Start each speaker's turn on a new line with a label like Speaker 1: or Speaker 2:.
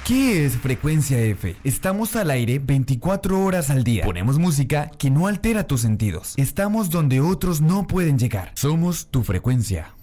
Speaker 1: ¿Qué es Frecuencia F? Estamos al aire 24 horas al día. Ponemos música que no altera tus sentidos. Estamos donde otros no pueden llegar. Somos tu frecuencia.